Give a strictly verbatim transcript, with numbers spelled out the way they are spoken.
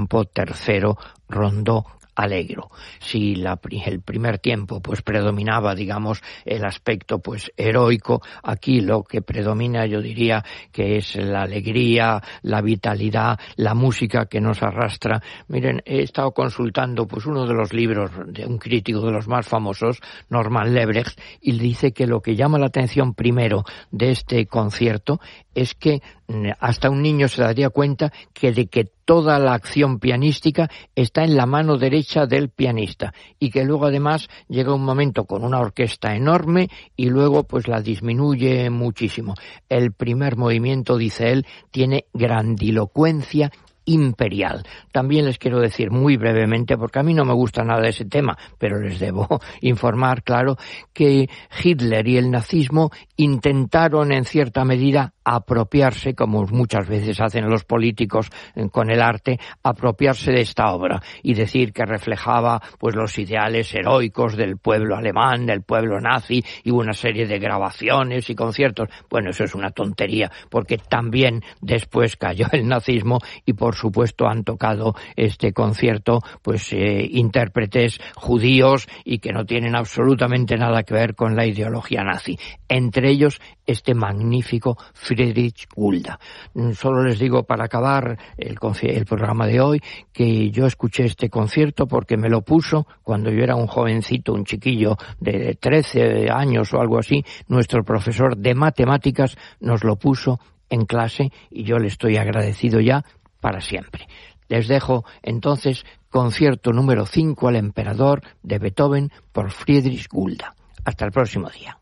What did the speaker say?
tercero rondó alegro. Si la, el primer tiempo pues predominaba, digamos, el aspecto pues heroico, aquí lo que predomina, yo diría, que es la alegría, la vitalidad, la música que nos arrastra. Miren, he estado consultando pues uno de los libros de un crítico de los más famosos, Norman Lebrecht, y dice que lo que llama la atención primero de este concierto es que hasta un niño se daría cuenta que de que toda la acción pianística está en la mano derecha del pianista y que luego además llega un momento con una orquesta enorme y luego pues la disminuye muchísimo. El primer movimiento, dice él, tiene grandilocuencia imperial. También les quiero decir muy brevemente, porque a mí no me gusta nada ese tema, pero les debo informar, claro, que Hitler y el nazismo intentaron en cierta medida apropiarse, como muchas veces hacen los políticos con el arte, apropiarse de esta obra y decir que reflejaba pues los ideales heroicos del pueblo alemán, del pueblo nazi, y una serie de grabaciones y conciertos. Bueno, eso es una tontería, porque también después cayó el nazismo y por supuesto han tocado este concierto pues eh, intérpretes judíos y que no tienen absolutamente nada que ver con la ideología nazi. Entre ellos este magnífico Friedrich Gulda. Solo les digo para acabar el, el programa de hoy que yo escuché este concierto porque me lo puso cuando yo era un jovencito, un chiquillo de trece años o algo así. Nuestro profesor de matemáticas nos lo puso en clase y yo le estoy agradecido ya para siempre. Les dejo entonces concierto número cinco al emperador de Beethoven por Friedrich Gulda. Hasta el próximo día.